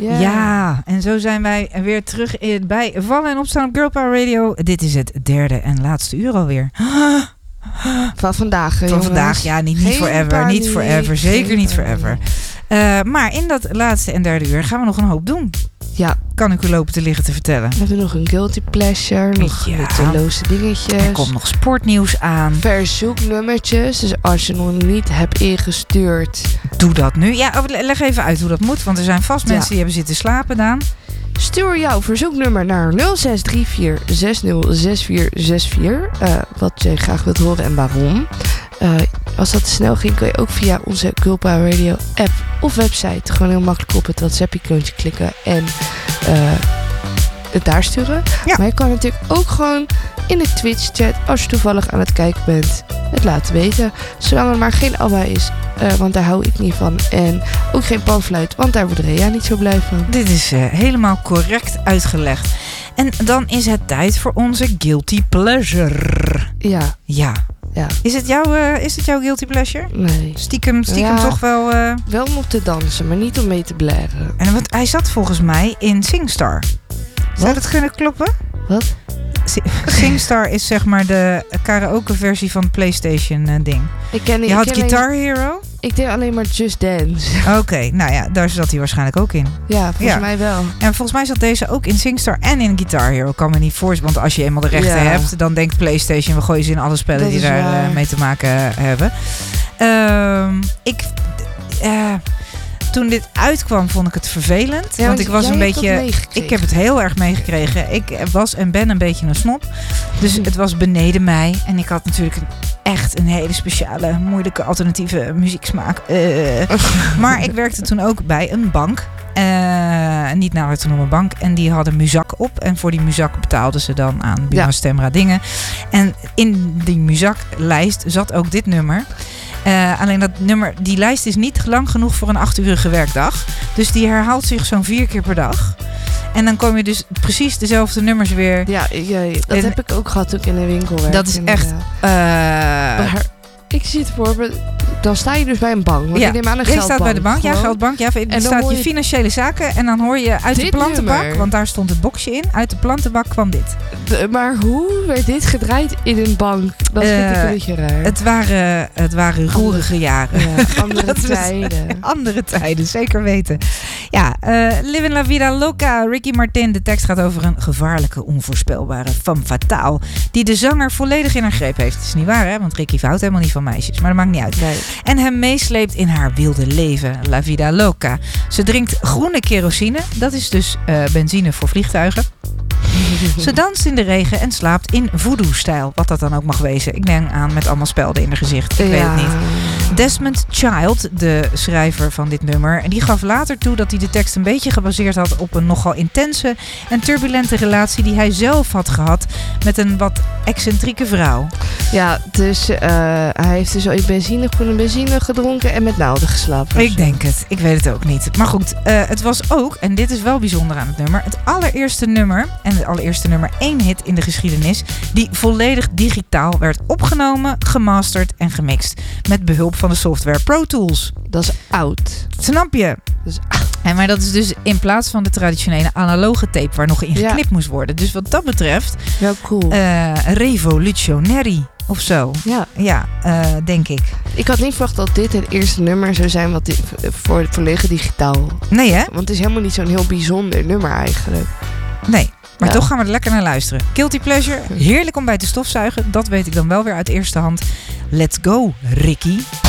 Ja, en zo zijn wij weer terug bij Vallen en Opstaan op Girl Power Radio. Dit is het derde en laatste uur alweer. Van vandaag, Van vandaag, ja, niet forever. Niet forever, zeker niet forever. Maar in dat laatste en derde uur gaan we nog een hoop doen. Ja. Kan ik u lopen te liggen te vertellen. We hebben nog een guilty pleasure, nog nutteloze dingetjes. Er komt nog sportnieuws aan. Verzoeknummertjes, dus als je nog niet hebt ingestuurd. Doe dat nu. Ja, leg even uit hoe dat moet, want er zijn vast mensen die hebben zitten slapen, Daan. Stuur jouw verzoeknummer naar 0634606464. Wat je graag wilt horen en waarom. Als dat te snel ging, kun je ook via onze Girl Power Radio app of website gewoon heel makkelijk op het WhatsApp-icoontje klikken en het daar sturen. Ja. Maar je kan natuurlijk ook gewoon in de Twitch-chat, als je toevallig aan het kijken bent, het laten weten. Zolang er maar geen ABBA is, want daar hou ik niet van. En ook geen panfluit, want daar wordt Rea niet zo blij van. Dit is helemaal correct uitgelegd. En dan is het tijd voor onze guilty pleasure. Ja. Is het jouw guilty pleasure? Nee. Stiekem toch wel... Wel om op te dansen, maar niet om mee te blaren. En want hij zat volgens mij in SingStar. Zou dat kunnen kloppen? Wat? SingStar is zeg maar de karaoke versie van het PlayStation ding. Je had Guitar Hero? Ik deed alleen maar Just Dance. Oké, nou ja, daar zat hij waarschijnlijk ook in. Ja, volgens mij wel. En volgens mij zat deze ook in SingStar en in Guitar Hero. Kan me niet voorstellen, want als je eenmaal de rechten hebt, dan denkt PlayStation, we gooien ze in alle spellen die daar mee te maken hebben. Toen dit uitkwam, vond ik het vervelend. Ja, want ik was een beetje. Ik heb het heel erg meegekregen. Ik was en ben een beetje een snop. Dus het was beneden mij. En ik had natuurlijk echt een hele speciale, moeilijke alternatieve muzieksmaak. Maar ik werkte toen ook bij een bank. Niet naar te noemen bank. En die hadden muzak op. En voor die muzak betaalden ze dan aan Buma Stemra dingen. En in die muzaklijst zat ook dit nummer. Alleen dat nummer, die lijst is niet lang genoeg voor een 8-urige werkdag. Dus die herhaalt zich zo'n 4 keer per dag. En dan kom je dus precies dezelfde nummers weer. Ja, dat heb ik ook gehad toen ik in de winkel werkte. Dat is echt... Ik zie het voor me. Dan sta je dus bij een bank. Want ik neem aan een geldbank. Je staat bij de bank, gewoon. Ja, geldbank. Ja, en dan staat je financiële zaken. En dan hoor je uit de plantenbak, nummer. Want daar stond het boxje in. Uit de plantenbak kwam dit. Maar hoe werd dit gedraaid in een bank? Dat vind ik een beetje raar. Het waren roerige jaren. Ja, andere tijden. Andere tijden, zeker weten. Ja, Livin' La Vida Loca. Ricky Martin. De tekst gaat over een gevaarlijke, onvoorspelbare femme fatale. Die de zanger volledig in haar greep heeft. Dat is niet waar, hè? Want Ricky houdt helemaal niet van meisjes. Maar dat maakt niet uit. Nee. En hem meesleept in haar wilde leven. La Vida Loca. Ze drinkt groene kerosine. Dat is dus benzine voor vliegtuigen. Ze danst in de regen en slaapt in voodoo-stijl. Wat dat dan ook mag wezen. Ik denk aan met allemaal spelden in haar gezicht. Ik weet het niet. Desmond Child, de schrijver van dit nummer, die gaf later toe dat hij de tekst een beetje gebaseerd had op een nogal intense en turbulente relatie die hij zelf had gehad met een wat excentrieke vrouw. Ja, dus hij heeft dus ooit groene benzine gedronken en met naalden geslapen. Ik denk het. Ik weet het ook niet. Maar goed, het was ook, en dit is wel bijzonder aan het nummer, het allereerste nummer, en het allereerste nummer 1 hit in de geschiedenis, die volledig digitaal werd opgenomen, gemasterd en gemixt. Met behulp van de software Pro Tools. Dat is oud. Snap je? Dat is oud. Maar dat is dus in plaats van de traditionele analoge tape waar nog in geknipt moest worden. Dus wat dat betreft, wel cool. Revolutionary of zo. Ja, denk ik. Ik had niet verwacht dat dit het eerste nummer zou zijn wat volledig digitaal. Nee, hè? Want het is helemaal niet zo'n heel bijzonder nummer eigenlijk. Nee. Maar toch gaan we er lekker naar luisteren. Guilty Pleasure, heerlijk om bij te stofzuigen. Dat weet ik dan wel weer uit eerste hand. Let's go, Ricky.